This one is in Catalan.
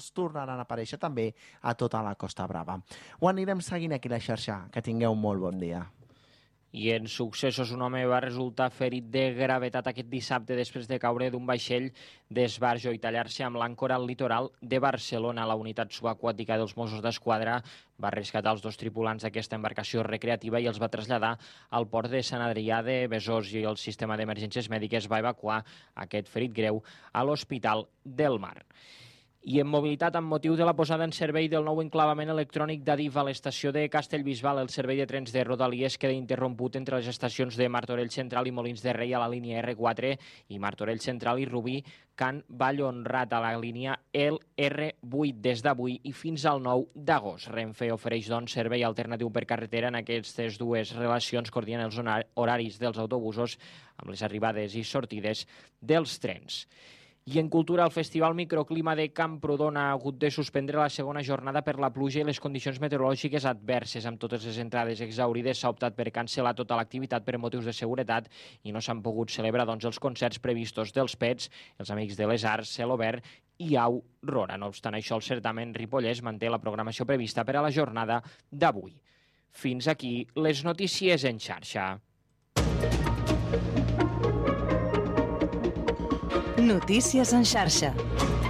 tornaran a aparèixer també a tota la Costa Brava. Ho anirem seguint aquí a la xarxa. Que tingueu un molt bon dia. I en successos, un home va resultar ferit de gravetat aquest dissabte després de caure d'un vaixell d'esbarjo i tallar-se amb l'àncora al litoral de Barcelona. La unitat subaquàtica dels Mossos d'Esquadra va rescatar els dos tripulants d'aquesta embarcació recreativa i els va traslladar al port de Sant Adrià de Besòs, i el sistema d'emergències mèdiques va evacuar aquest ferit greu a l'Hospital del Mar. I en mobilitat, amb motiu de la posada en servei del nou enclavament electrònic d'Adif a l'estació de Castellbisbal, el servei de trens de Rodalies queda interromput entre les estacions de Martorell Central i Molins de Rei a la línia R4 i Martorell Central i Rubí Can Vallhonrat a la línia R8 des d'avui i fins al 9 d'agost. Renfe ofereix, doncs, servei alternatiu per carretera en aquestes dues relacions, coordinant els horaris dels autobusos amb les arribades i sortides dels trens. I en cultura, el Festival Microclima de Camprodon ha hagut de suspendre la segona jornada per la pluja i les condicions meteorològiques adverses. Amb totes les entrades exhaurides s'ha optat per cancel·lar tota l'activitat per motius de seguretat i no s'han pogut celebrar, doncs, els concerts previstos dels Pets, els Amics de les Arts, Celobert i Au Rora. No obstant això, el certamen ripollès manté la programació prevista per a la jornada d'avui. Fins aquí les notícies en xarxa. Notícies en xarxa.